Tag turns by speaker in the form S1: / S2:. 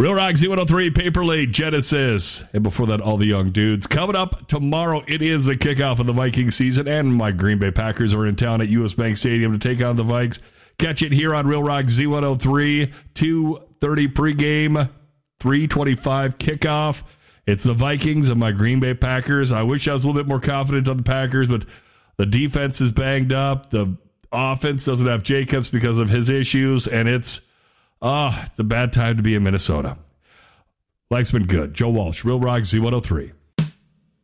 S1: Real Rock Z103, Paper Late, Genesis. And before that, all the young dudes. Coming up tomorrow, it is the kickoff of the Viking season, and my Green Bay Packers are in town at U.S. Bank Stadium to take on the Vikes. Catch it here on Real Rock Z103, 2:30 pregame, 3:25 kickoff. It's the Vikings and my Green Bay Packers. I wish I was a little bit more confident on the Packers, but the defense is banged up. The offense doesn't have Jacobs because of his issues, and it's a bad time to be in Minnesota. Life's been good. Joe Walsh, Real Rock Z103.